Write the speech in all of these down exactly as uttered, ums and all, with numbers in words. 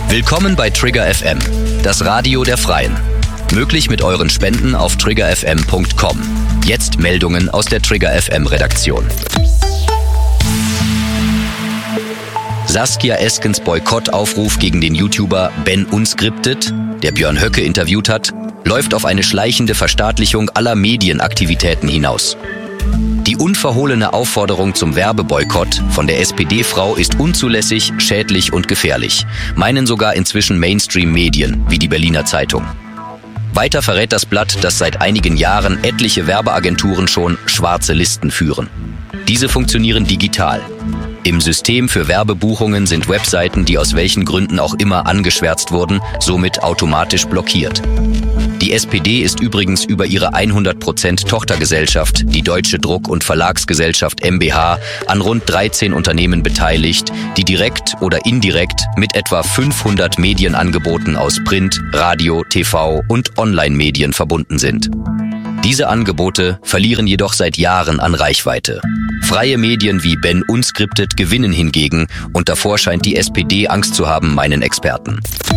Willkommen bei Trigger F M, das Radio der Freien. Möglich mit euren Spenden auf trigger f m punkt com. Jetzt Meldungen aus der Trigger F M Redaktion. Saskia Eskens Boykottaufruf gegen den YouTuber Ben Unscripted, der Björn Höcke interviewt hat, läuft auf eine schleichende Verstaatlichung aller Medienaktivitäten hinaus. Die unverhohlene Aufforderung zum Werbeboykott von der S P D-Frau ist unzulässig, schädlich und gefährlich, meinen sogar inzwischen Mainstream-Medien wie die Berliner Zeitung. Weiter verrät das Blatt, dass seit einigen Jahren etliche Werbeagenturen schon schwarze Listen führen. Diese funktionieren digital. Im System für Werbebuchungen sind Webseiten, die aus welchen Gründen auch immer angeschwärzt wurden, somit automatisch blockiert. Die S P D ist übrigens über ihre hundert Prozent Tochtergesellschaft, die Deutsche Druck- und Verlagsgesellschaft M B H, an rund dreizehn Unternehmen beteiligt, die direkt oder indirekt mit etwa fünfhundert Medienangeboten aus Print, Radio, T V und Online-Medien verbunden sind. Diese Angebote verlieren jedoch seit Jahren an Reichweite. Freie Medien wie Ben Unscripted gewinnen hingegen und davor scheint die S P D Angst zu haben, meinen Experten.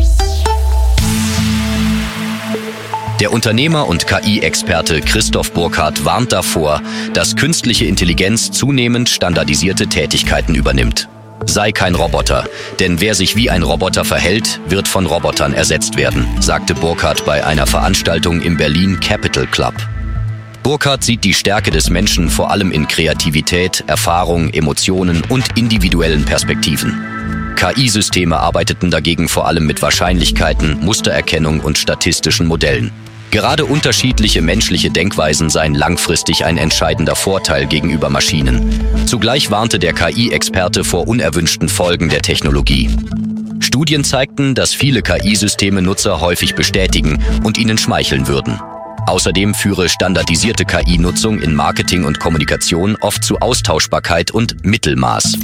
Der Unternehmer und K I-Experte Christoph Burkhardt warnt davor, dass künstliche Intelligenz zunehmend standardisierte Tätigkeiten übernimmt. Sei kein Roboter, denn wer sich wie ein Roboter verhält, wird von Robotern ersetzt werden, sagte Burkhardt bei einer Veranstaltung im Berlin Capital Club. Burkhardt sieht die Stärke des Menschen vor allem in Kreativität, Erfahrung, Emotionen und individuellen Perspektiven. K I-Systeme arbeiteten dagegen vor allem mit Wahrscheinlichkeiten, Mustererkennung und statistischen Modellen. Gerade unterschiedliche menschliche Denkweisen seien langfristig ein entscheidender Vorteil gegenüber Maschinen. Zugleich warnte der K I-Experte vor unerwünschten Folgen der Technologie. Studien zeigten, dass viele K I-Systeme Nutzer häufig bestätigen und ihnen schmeicheln würden. Außerdem führe standardisierte K I-Nutzung in Marketing und Kommunikation oft zu Austauschbarkeit und Mittelmaß.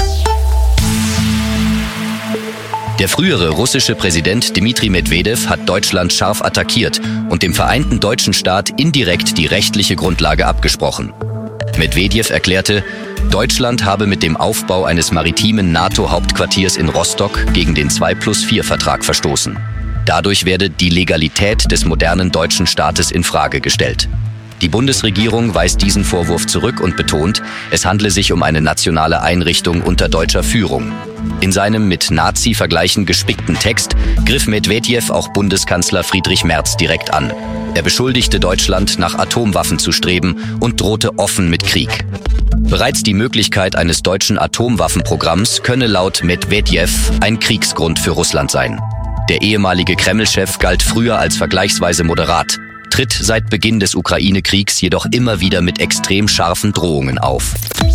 Der frühere russische Präsident Dmitri Medwedew hat Deutschland scharf attackiert und dem vereinten deutschen Staat indirekt die rechtliche Grundlage abgesprochen. Medwedew erklärte, Deutschland habe mit dem Aufbau eines maritimen NATO-Hauptquartiers in Rostock gegen den zwei plus vier Vertrag verstoßen. Dadurch werde die Legalität des modernen deutschen Staates in Frage gestellt. Die Bundesregierung weist diesen Vorwurf zurück und betont, es handle sich um eine nationale Einrichtung unter deutscher Führung. In seinem mit Nazi-Vergleichen gespickten Text griff Medwedew auch Bundeskanzler Friedrich Merz direkt an. Er beschuldigte Deutschland, nach Atomwaffen zu streben und drohte offen mit Krieg. Bereits die Möglichkeit eines deutschen Atomwaffenprogramms könne laut Medwedew ein Kriegsgrund für Russland sein. Der ehemalige Kreml-Chef galt früher als vergleichsweise moderat, tritt seit Beginn des Ukraine-Kriegs jedoch immer wieder mit extrem scharfen Drohungen auf.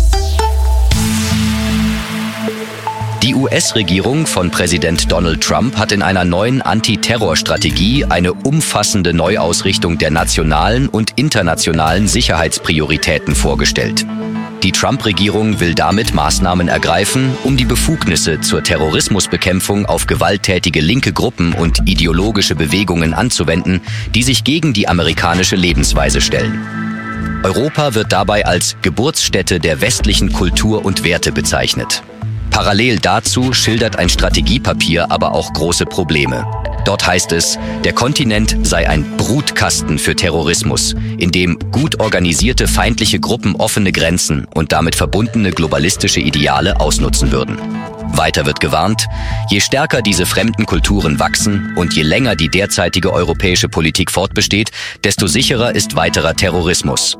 Die U S-Regierung von Präsident Donald Trump hat in einer neuen Antiterrorstrategie eine umfassende Neuausrichtung der nationalen und internationalen Sicherheitsprioritäten vorgestellt. Die Trump-Regierung will damit Maßnahmen ergreifen, um die Befugnisse zur Terrorismusbekämpfung auf gewalttätige linke Gruppen und ideologische Bewegungen anzuwenden, die sich gegen die amerikanische Lebensweise stellen. Europa wird dabei als Geburtsstätte der westlichen Kultur und Werte bezeichnet. Parallel dazu schildert ein Strategiepapier aber auch große Probleme. Dort heißt es, der Kontinent sei ein Brutkasten für Terrorismus, in dem gut organisierte feindliche Gruppen offene Grenzen und damit verbundene globalistische Ideale ausnutzen würden. Weiter wird gewarnt, je stärker diese fremden Kulturen wachsen und je länger die derzeitige europäische Politik fortbesteht, desto sicherer ist weiterer Terrorismus.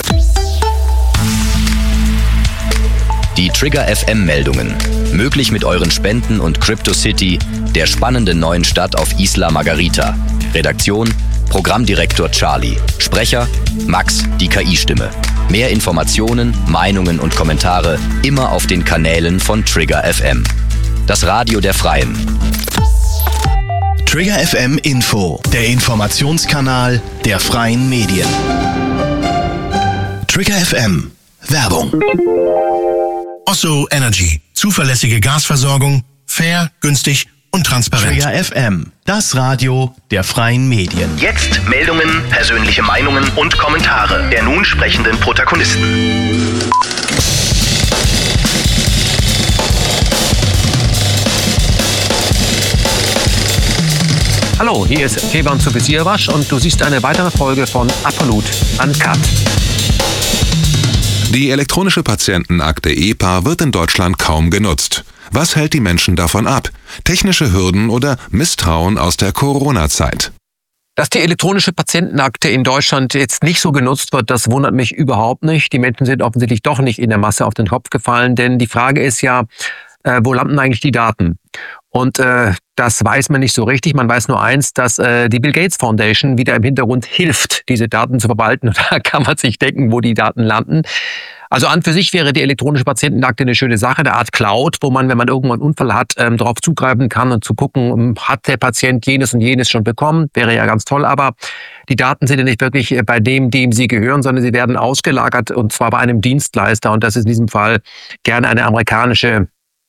Die Trigger F M-Meldungen. Möglich mit euren Spenden und Crypto City, der spannenden neuen Stadt auf Isla Margarita. Redaktion, Programmdirektor Charlie. Sprecher, Max, die K I-Stimme. Mehr Informationen, Meinungen und Kommentare immer auf den Kanälen von Trigger F M. Das Radio der Freien. Trigger F M Info, der Informationskanal der freien Medien. Trigger F M. Werbung. Osso Energy. Zuverlässige Gasversorgung, fair, günstig und transparent. Trigger F M, das Radio der freien Medien. Jetzt Meldungen, persönliche Meinungen und Kommentare der nun sprechenden Protagonisten. Hallo, hier ist Kevan Sofisierwasch und du siehst eine weitere Folge von Apollut Uncut. Die elektronische Patientenakte E P A wird in Deutschland kaum genutzt. Was hält die Menschen davon ab? Technische Hürden oder Misstrauen aus der Corona-Zeit? Dass die elektronische Patientenakte in Deutschland jetzt nicht so genutzt wird, das wundert mich überhaupt nicht. Die Menschen sind offensichtlich doch nicht in der Masse auf den Kopf gefallen, denn die Frage ist ja, äh, wo landen eigentlich die Daten? Und äh, das weiß man nicht so richtig. Man weiß nur eins, dass äh, die Bill Gates Foundation wieder im Hintergrund hilft, diese Daten zu verwalten. Und da kann man sich denken, wo die Daten landen. Also an für sich wäre die elektronische Patientenakte eine schöne Sache, eine Art Cloud, wo man, wenn man irgendwann einen Unfall hat, ähm, darauf zugreifen kann und zu gucken, hat der Patient jenes und jenes schon bekommen, wäre ja ganz toll. Aber die Daten sind ja nicht wirklich bei dem, dem sie gehören, sondern sie werden ausgelagert und zwar bei einem Dienstleister. Und das ist in diesem Fall gerne eine amerikanische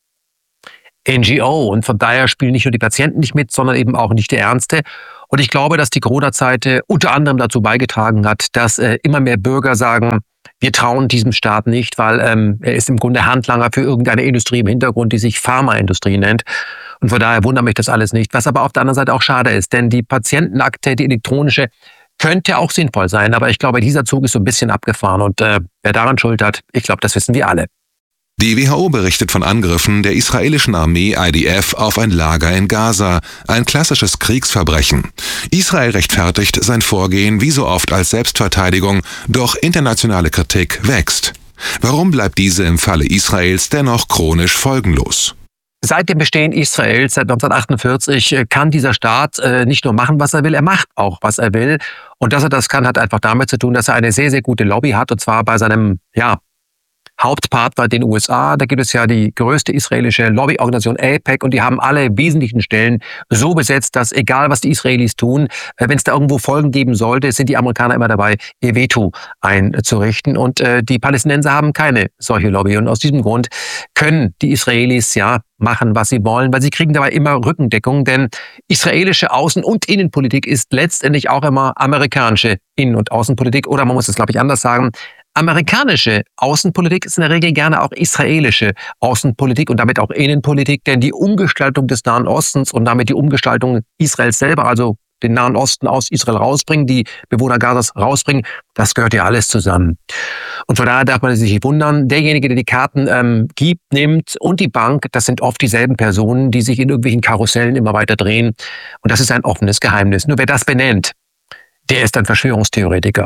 N G O. Und von daher spielen nicht nur die Patienten nicht mit, sondern eben auch nicht die Ärzte. Und ich glaube, dass die Corona-Zeit äh, unter anderem dazu beigetragen hat, dass äh, immer mehr Bürger sagen, wir trauen diesem Staat nicht, weil ähm, er ist im Grunde Handlanger für irgendeine Industrie im Hintergrund, die sich Pharmaindustrie nennt. Und von daher wundert mich das alles nicht. Was aber auf der anderen Seite auch schade ist, denn die Patientenakte, die elektronische, könnte auch sinnvoll sein. Aber ich glaube, dieser Zug ist so ein bisschen abgefahren. Und äh, wer daran Schuld hat, ich glaube, das wissen wir alle. Die W H O berichtet von Angriffen der israelischen Armee I D F auf ein Lager in Gaza, ein klassisches Kriegsverbrechen. Israel rechtfertigt sein Vorgehen wie so oft als Selbstverteidigung, doch internationale Kritik wächst. Warum bleibt diese im Falle Israels dennoch chronisch folgenlos? Seit dem Bestehen Israels, seit neunzehnhundertachtundvierzig, kann dieser Staat äh, nicht nur machen, was er will, er macht auch, was er will. Und dass er das kann, hat einfach damit zu tun, dass er eine sehr, sehr gute Lobby hat, und zwar bei seinem, ja, Hauptpartner, den U S A. Da gibt es ja die größte israelische Lobbyorganisation A I P A C und die haben alle wesentlichen Stellen so besetzt, dass egal was die Israelis tun, wenn es da irgendwo Folgen geben sollte, sind die Amerikaner immer dabei, ihr Veto einzurichten. Und äh, die Palästinenser haben keine solche Lobby. Und aus diesem Grund können die Israelis ja machen, was sie wollen, weil sie kriegen dabei immer Rückendeckung, denn israelische Außen- und Innenpolitik ist letztendlich auch immer amerikanische Innen- und Außenpolitik, oder man muss es, glaube ich, anders sagen, amerikanische Außenpolitik ist in der Regel gerne auch israelische Außenpolitik und damit auch Innenpolitik, denn die Umgestaltung des Nahen Ostens und damit die Umgestaltung Israels selber, also den Nahen Osten aus Israel rausbringen, die Bewohner Gazas rausbringen, das gehört ja alles zusammen. Und von daher darf man sich nicht wundern, derjenige, der die Karten ähm, gibt, nimmt und die Bank, das sind oft dieselben Personen, die sich in irgendwelchen Karussellen immer weiter drehen. Und das ist ein offenes Geheimnis. Nur wer das benennt, der ist ein Verschwörungstheoretiker.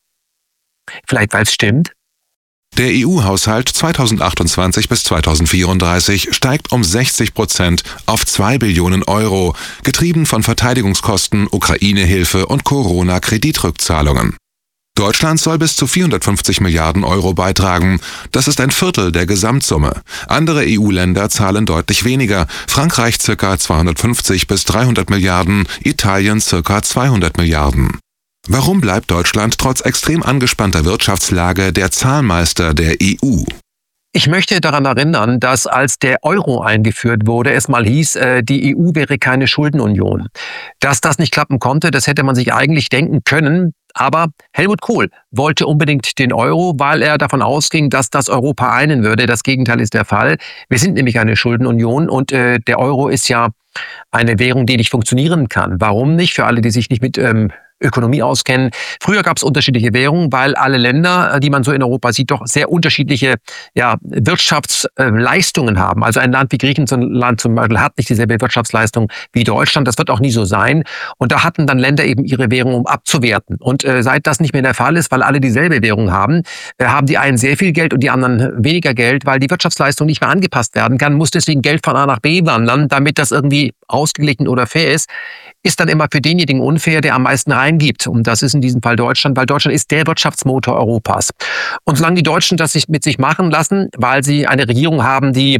Vielleicht, weil es stimmt. Der E U-Haushalt zweitausendachtundzwanzig bis zweitausendvierunddreißig steigt um sechzig Prozent auf zwei Billionen Euro, getrieben von Verteidigungskosten, Ukraine-Hilfe und Corona-Kreditrückzahlungen. Deutschland soll bis zu vierhundertfünfzig Milliarden Euro beitragen. Das ist ein Viertel der Gesamtsumme. Andere E U-Länder zahlen deutlich weniger. Frankreich ca. zweihundertfünfzig bis dreihundert Milliarden, Italien ca. zweihundert Milliarden. Warum bleibt Deutschland trotz extrem angespannter Wirtschaftslage der Zahlmeister der E U? Ich möchte daran erinnern, dass als der Euro eingeführt wurde, es mal hieß, die E U wäre keine Schuldenunion. Dass das nicht klappen konnte, das hätte man sich eigentlich denken können. Aber Helmut Kohl wollte unbedingt den Euro, weil er davon ausging, dass das Europa einen würde. Das Gegenteil ist der Fall. Wir sind nämlich eine Schuldenunion und äh, der Euro ist ja eine Währung, die nicht funktionieren kann. Warum nicht? Für alle, die sich nicht mit ähm, Ökonomie auskennen. Früher gab es unterschiedliche Währungen, weil alle Länder, die man so in Europa sieht, doch sehr unterschiedliche ja, Wirtschaftsleistungen haben. Also ein Land wie Griechenland zum Beispiel hat nicht dieselbe Wirtschaftsleistung wie Deutschland. Das wird auch nie so sein. Und da hatten dann Länder eben ihre Währung, um abzuwerten. Und äh, seit das nicht mehr der Fall ist, weil alle dieselbe Währung haben, äh, haben die einen sehr viel Geld und die anderen weniger Geld, weil die Wirtschaftsleistung nicht mehr angepasst werden kann, muss deswegen Geld von A nach B wandern, damit das irgendwie ausgeglichen oder fair ist. Ist dann immer für denjenigen unfair, der am meisten reingibt. Und das ist in diesem Fall Deutschland, weil Deutschland ist der Wirtschaftsmotor Europas. Und solange die Deutschen das sich mit sich machen lassen, weil sie eine Regierung haben, die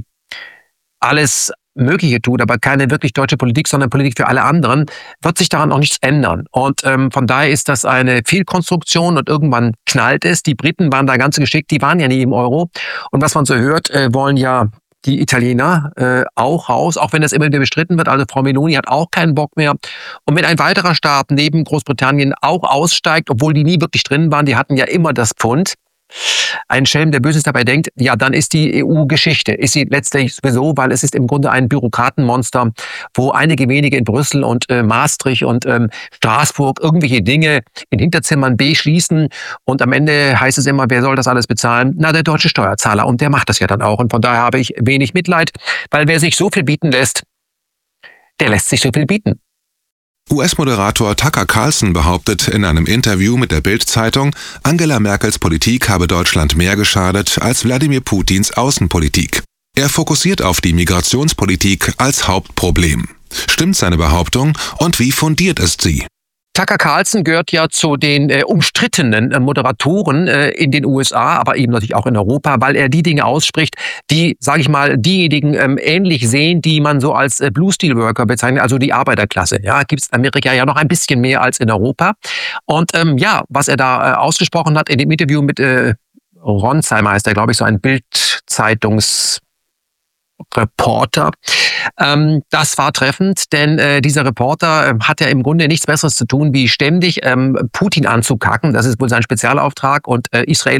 alles Mögliche tut, aber keine wirklich deutsche Politik, sondern Politik für alle anderen, wird sich daran auch nichts ändern. Und ähm, von daher ist das eine Fehlkonstruktion und irgendwann knallt es. Die Briten waren da ganz geschickt, die waren ja nie im Euro. Und was man so hört, äh, wollen ja die Italiener äh, auch raus, auch wenn das immer wieder bestritten wird. Also Frau Meloni hat auch keinen Bock mehr. Und wenn ein weiterer Staat neben Großbritannien auch aussteigt, obwohl die nie wirklich drin waren, die hatten ja immer das Pfund, Ein Schelm, der Böses dabei denkt, ja, dann ist die E U Geschichte. Ist sie letztlich sowieso, weil es ist im Grunde ein Bürokratenmonster, wo einige wenige in Brüssel und äh, Maastricht und ähm, Straßburg irgendwelche Dinge in Hinterzimmern beschließen. Und am Ende heißt es immer, wer soll das alles bezahlen? Na, der deutsche Steuerzahler. Und der macht das ja dann auch. Und von daher habe ich wenig Mitleid, weil wer sich so viel bieten lässt, der lässt sich so viel bieten. U S-Moderator Tucker Carlson behauptet in einem Interview mit der Bild-Zeitung, Angela Merkels Politik habe Deutschland mehr geschadet als Wladimir Putins Außenpolitik. Er fokussiert auf die Migrationspolitik als Hauptproblem. Stimmt seine Behauptung und wie fundiert ist sie? Tucker Carlson gehört ja zu den äh, umstrittenen äh, Moderatoren äh, in den U S A, aber eben natürlich auch in Europa, weil er die Dinge ausspricht, die, sage ich mal, diejenigen ähm, ähnlich sehen, die man so als äh, Blue Steel Worker bezeichnet, also die Arbeiterklasse. Ja, gibt es in Amerika ja noch ein bisschen mehr als in Europa. Und ähm, ja, was er da äh, ausgesprochen hat in dem Interview mit äh, Ronsheimer, heißt er, glaube ich, so ein Bild-Zeitungs- Reporter. Ähm, das war treffend, denn äh, dieser Reporter äh, hat ja im Grunde nichts Besseres zu tun, wie ständig ähm, Putin anzukacken. Das ist wohl sein Spezialauftrag und äh, Israel